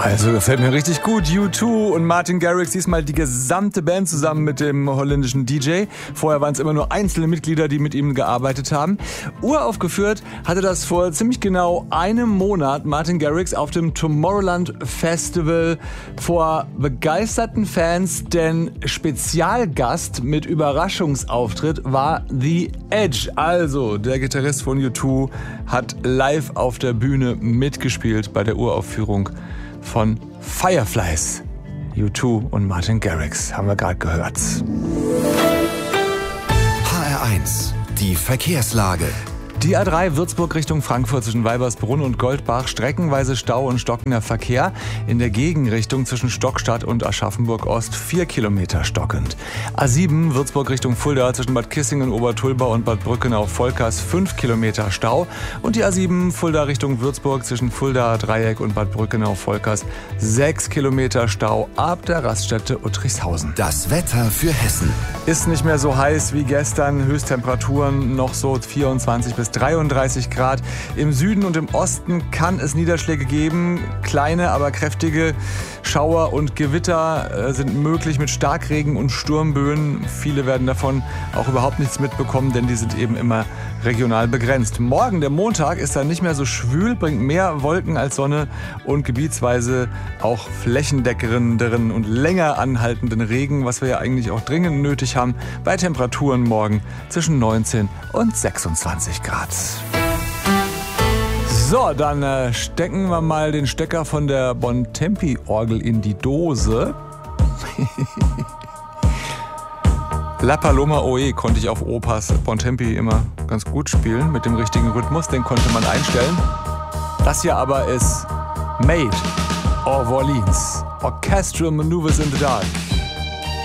Also gefällt mir richtig gut. U2 und Martin Garrix, diesmal die gesamte Band zusammen mit dem holländischen DJ. Vorher waren es immer nur einzelne Mitglieder, die mit ihm gearbeitet haben. Uraufgeführt hatte das vor ziemlich genau einem Monat Martin Garrix auf dem Tomorrowland Festival vor begeisterten Fans, denn Spezialgast mit Überraschungsauftritt war The Edge. Also der Gitarrist von U2 hat live auf der Bühne mitgespielt bei der Uraufführung von Fireflies. U2 und Martin Garrix haben wir gerade gehört. HR1, die Verkehrslage. Die A3 Würzburg Richtung Frankfurt zwischen Weibersbrunn und Goldbach, streckenweise Stau und stockender Verkehr. In der Gegenrichtung zwischen Stockstadt und Aschaffenburg Ost 4 Kilometer stockend. A7 Würzburg Richtung Fulda zwischen Bad Kissingen, Obertulbau und Bad Brückenau-Volkers 5 Kilometer Stau. Und die A7 Fulda Richtung Würzburg zwischen Fulda Dreieck und Bad Brückenau-Volkers 6 Kilometer Stau ab der Raststätte Uttrichshausen. Das Wetter für Hessen. Ist nicht mehr so heiß wie gestern. Höchsttemperaturen noch so 24 bis 33 Grad. Im Süden und im Osten kann es Niederschläge geben. Kleine, aber kräftige Schauer und Gewitter sind möglich mit Starkregen und Sturmböen. Viele werden davon auch überhaupt nichts mitbekommen, denn die sind eben immer regional begrenzt. Morgen, der Montag, ist dann nicht mehr so schwül, bringt mehr Wolken als Sonne und gebietsweise auch flächendeckenderen und länger anhaltenden Regen, was wir ja eigentlich auch dringend nötig haben, bei Temperaturen morgen zwischen 19 und 26 Grad. So, dann stecken wir mal den Stecker von der Bontempi-Orgel in die Dose. La Paloma Oe konnte ich auf Opas Bontempi immer ganz gut spielen, mit dem richtigen Rhythmus, den konnte man einstellen. Das hier aber ist Maid of Orleans, Orchestral Maneuvers in the Dark.